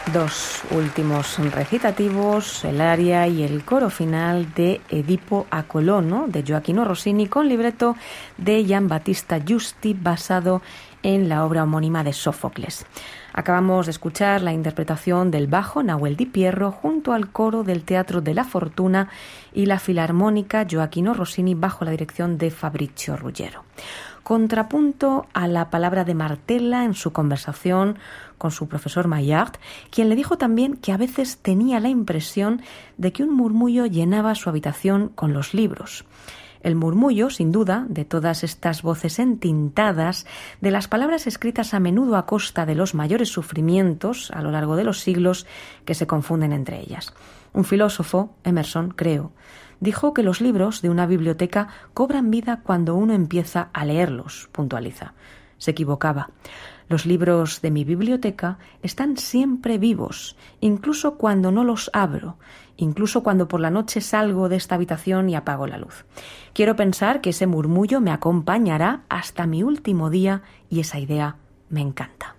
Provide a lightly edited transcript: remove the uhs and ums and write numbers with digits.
Dos últimos recitativos, el aria y el coro final de Edipo a Colono, de Gioachino Rossini, con libreto de Giambattista Giusti, basado en la obra homónima de Sófocles. Acabamos de escuchar la interpretación del bajo Nahuel Di Pierro junto al coro del Teatro de la Fortuna y la filarmónica Gioachino Rossini bajo la dirección de Fabrizio Ruggiero. Contrapunto a la palabra de Martella en su conversación con su profesor Maillard, quien le dijo también que a veces tenía la impresión de que un murmullo llenaba su habitación con los libros. El murmullo, sin duda, de todas estas voces entintadas, de las palabras escritas a menudo a costa de los mayores sufrimientos a lo largo de los siglos que se confunden entre ellas. Un filósofo, Emerson, creo, dijo que los libros de una biblioteca cobran vida cuando uno empieza a leerlos, puntualiza. Se equivocaba. Los libros de mi biblioteca están siempre vivos, incluso cuando no los abro, incluso cuando por la noche salgo de esta habitación y apago la luz. Quiero pensar que ese murmullo me acompañará hasta mi último día y esa idea me encanta.